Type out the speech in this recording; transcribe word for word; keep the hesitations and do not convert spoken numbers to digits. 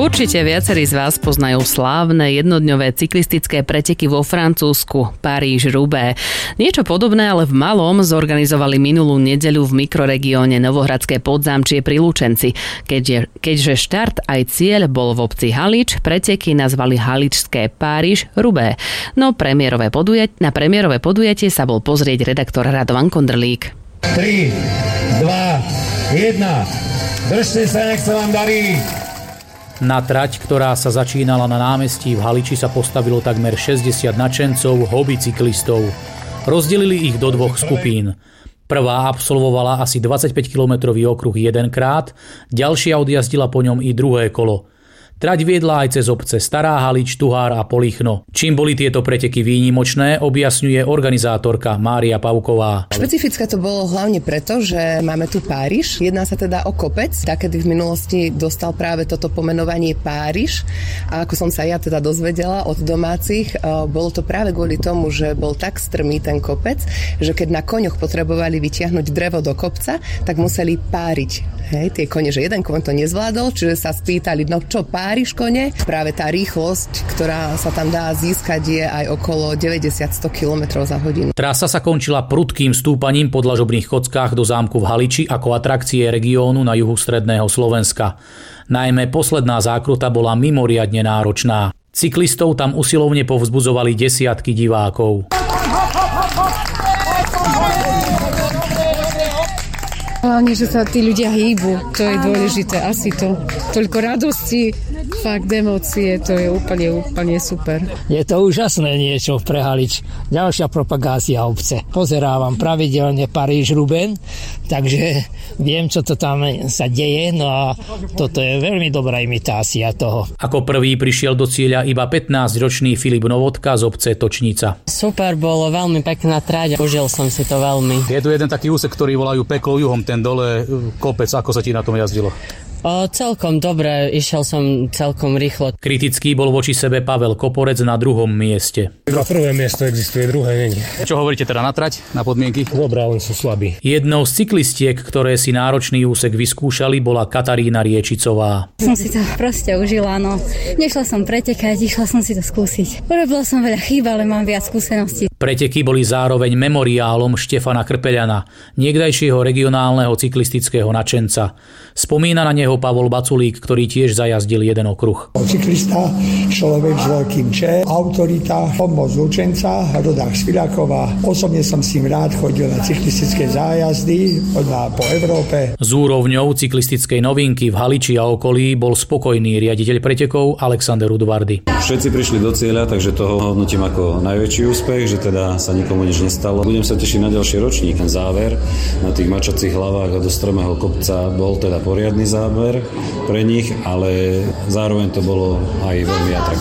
Určite viacerí z vás poznajú slávne jednodňové cyklistické preteky vo Francúzsku, Paríž-Roubaix. Niečo podobné, ale v malom zorganizovali minulú nedeľu v mikroregióne Novohradské Podzámčie pri Lučenci. Keďže, keďže štart aj cieľ bol v obci Halič, preteky nazvali Haličské Paríž-Roubaix. No premiérové podujat- na premiérové podujatie sa bol pozrieť redaktor Radovan Kondrlík. tri, dva, jedna. Držte sa, nech sa vám darí. Na trať, ktorá sa začínala na námestí v Haliči, sa postavilo takmer šesťdesiat nadšencov, hobby cyklistov. Rozdelili ich do dvoch skupín. Prvá absolvovala asi dvadsaťpäťkilometrový okruh jedenkrát, ďalšia odjazdila po ňom i druhé kolo. Trať viedla aj cez obce Stará Halič, Tuhár a Polichno. Čím boli tieto preteky výnimočné, objasňuje organizátorka Mária Pauková. Špecifické to bolo hlavne preto, že máme tu Páriž. Jedná sa teda o kopec, takedy v minulosti dostal práve toto pomenovanie Páriž. A ako som sa ja teda dozvedela od domácich, bolo to práve kvôli tomu, že bol tak strmý ten kopec, že keď na koňoch potrebovali vytiahnuť drevo do kopca, tak museli páriť. Hej, tie kone, že jeden koň to nezvládol, čiže sa spýtali, no čo, páriš kone? Práve tá rýchlosť, ktorá sa tam dá získať, je aj okolo deväťdesiat až sto kilometrov za hodinu. Trasa sa končila prudkým stúpaním po dlažobných kockách do zámku v Haliči ako atrakcie regiónu na juhu stredného Slovenska. Najmä posledná zákruta bola mimoriadne náročná. Cyklistov tam usilovne povzbudzovali desiatky divákov. Hlavne, že sa tí ľudia hýbu, to je dôležité, asi to. Toľko radosti, fakt emócie, to je úplne, úplne super. Je to úžasné niečo pre Halič. Ďalšia propagácia obce. Pozerávam pravidelne Paríž-Roubaix, takže viem, čo to tam sa deje, no a toto je veľmi dobrá imitácia toho. Ako prvý prišiel do cieľa iba pätnásťročný Filip Novotka z obce Točnica. Super, bolo veľmi pekná tráť, užil som si to veľmi. Je tu jeden taký úsek, ktorý volajú Peklo juhom, ten dole kopec, ako sa ti na tom jazdilo? O, celkom dobre, išiel som celkom rýchlo. Kritický bol voči sebe Pavel Koporec na druhom mieste. Na prvé miesto existuje, druhé není. Čo hovoríte teda na trať, na podmienky? Dobrá, len sú slabí. Jednou z cyklistiek, ktoré si náročný úsek vyskúšali, bola Katarína Riečicová. Som si to proste užila, no. Nešla som pretekať, išla som si to skúsiť. Urobila som veľa chýb, ale mám viac skúseností. Preteky boli zároveň memoriálom Štefana Krpeľana, niekdajšieho regionálneho cyklistického nadšenca. Spomína na neho Pavol Baculík, ktorý tiež zajazdil jeden okruh. Cyklista, človek s veľkým Č, autorita, pomoc Lučenca, Rodák Sviľaková. Osobne som s ním rád chodil na cyklistické zájazdy po Európe. S úrovňou cyklistickej novinky v Haliči a okolí bol spokojný riaditeľ pretekov Alexander Udvardy. Všetci prišli do cieľa, takže toho hodnotím ako najväčší úspech, že teda sa nikomu nič nestalo. Budem sa tešiť na ďalší ročník. Ten záver na tých mačacích hlavách a do strmého kopca bol teda poriadny záber pre nich, ale zároveň to bolo aj veľmi atraktívne.